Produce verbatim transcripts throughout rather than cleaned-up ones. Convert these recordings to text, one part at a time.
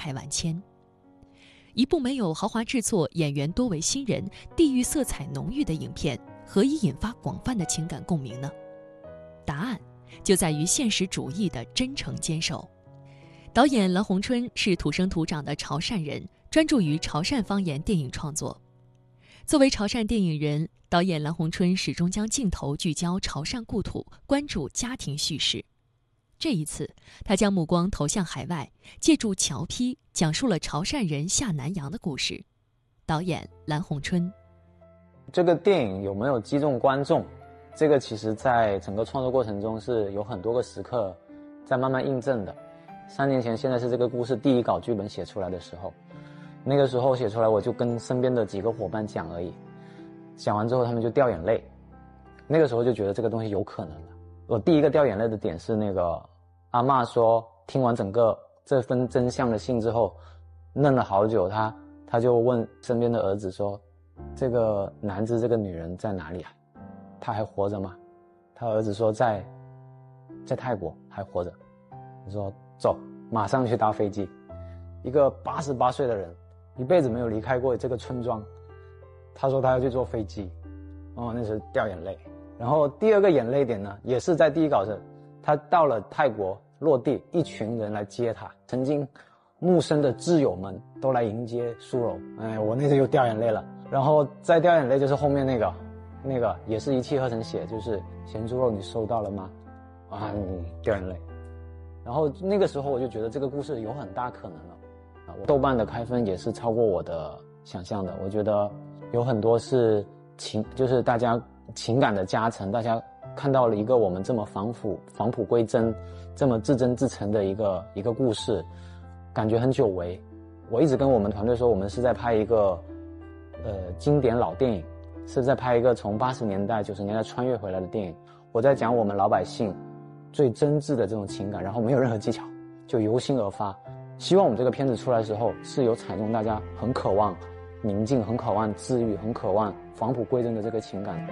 态万千。一部没有豪华制作、演员多为新人、地域色彩浓郁的影片，何以引发广泛的情感共鸣呢？答案就在于现实主义的真诚坚守。导演蓝红春是土生土长的潮汕人，专注于潮汕方言电影创作。作为潮汕电影人，导演蓝红春始终将镜头聚焦潮汕故土，关注家庭叙事。这一次，他将目光投向海外，借助侨批讲述了潮汕人下南洋的故事。导演蓝红春。 这个电影有没有击中观众，这个其实在整个创作过程中是有很多个时刻在慢慢印证的。三年前，现在是这个故事第一稿剧本写出来的时候，那个时候写出来我就跟身边的几个伙伴讲而已，讲完之后他们就掉眼泪，那个时候就觉得这个东西有可能了。我第一个掉眼泪的点是那个阿嬷说，听完整个这份真相的信之后，愣了好久，他他就问身边的儿子说，这个男子这个女人在哪里啊？他还活着吗？他儿子说在在泰国还活着。我说走，马上去搭飞机。一个八十八岁的人，一辈子没有离开过这个村庄，他说他要去坐飞机，哦，那时候掉眼泪。然后第二个眼泪点呢，也是在第一稿时，他到了泰国落地，一群人来接他，曾经陌生的挚友们都来迎接苏柔，哎，我那时候又掉眼泪了。然后再掉眼泪就是后面那个，那个也是一气呵成写，就是咸猪肉你收到了吗？啊，嗯，掉眼泪。然后那个时候我就觉得这个故事有很大可能了。啊，豆瓣的开分也是超过我的想象的。我觉得有很多是情，就是大家情感的加成，大家看到了一个我们这么返璞返璞归真，这么至真至诚的一个一个故事，感觉很久违。我一直跟我们团队说，我们是在拍一个呃经典老电影，是在拍一个从八十年代九十年代穿越回来的电影。我在讲我们老百姓最真挚的这种情感，然后没有任何技巧，就由心而发。希望我们这个片子出来的时候，是有踩中大家很渴望宁静、很渴望治愈、很渴望返璞归真的这个情感。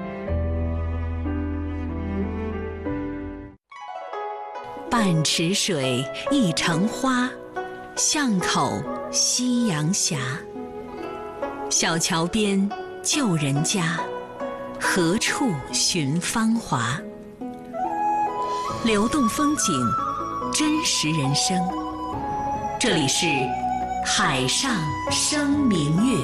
半池水一城花，巷口夕阳斜。小桥边旧人家，何处寻芳华？流动风景，真实人生。这里是海上生明月。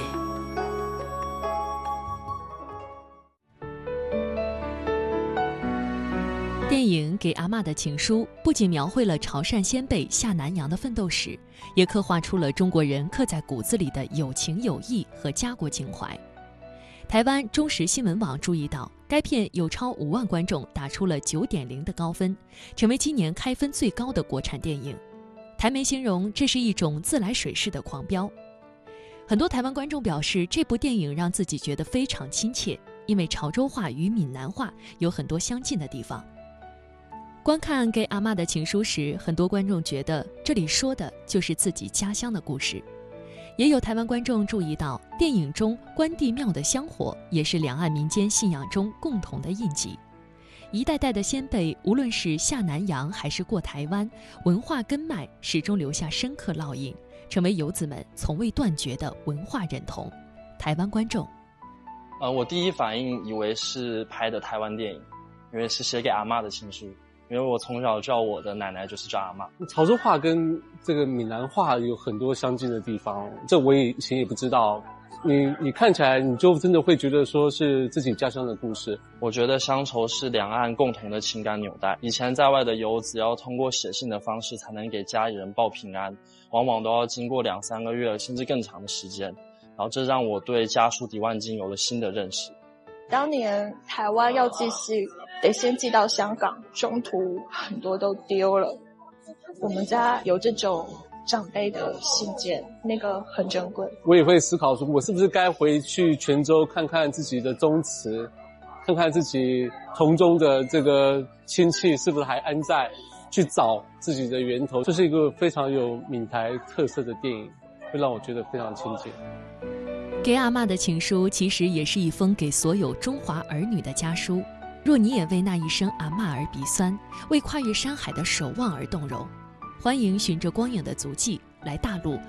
电影《给阿嬷的情书》不仅描绘了潮汕先辈下南洋的奋斗史，也刻画出了中国人刻在骨子里的有情有义和家国情怀。台湾中时新闻网注意到，该片有超五万观众打出了 九点零 的高分，成为今年开分最高的国产电影。台媒形容这是一种自来水式的狂飙。很多台湾观众表示，这部电影让自己觉得非常亲切，因为潮州话与闽南话有很多相近的地方。观看《给阿嬷的情书》时，很多观众觉得这里说的就是自己家乡的故事。也有台湾观众注意到，电影中关帝庙的香火也是两岸民间信仰中共同的印记。一代代的先辈，无论是下南洋还是过台湾，文化根脉始终留下深刻烙印，成为游子们从未断绝的文化认同。台湾观众， 呃，我第一反应以为是拍的台湾电影，因为是写给阿嬷的情书。因为我从小叫我的奶奶就是叫阿嬷。 潮州话跟这个闽南话有很多相近的地方，这我以前也不知道。你你看起来你就真的会觉得说是自己家乡的故事。 我觉得乡愁是两岸共同的情感纽带。以前在外的游子要通过写信的方式才能给家里人报平安，往往都要经过两三个月甚至更长的时间。然后这让我对家书抵万金有了新的认识。 当年台湾要寄信得先寄到香港，中途很多都丢了。我们家有这种长辈的信件，那个很珍贵。 我也会思考说，我是不是该回去泉州看看自己的宗祠，看看自己同宗的这个亲戚是不是还安在，去找自己的源头。这是一个非常有闽台特色的电影，会让我觉得非常亲切。 给阿嬷的情书其实也是一封给所有中华儿女的家书。若你也为那一声阿嬷而鼻酸，为跨越山海的守望而动容，欢迎循着光影的足迹来大陆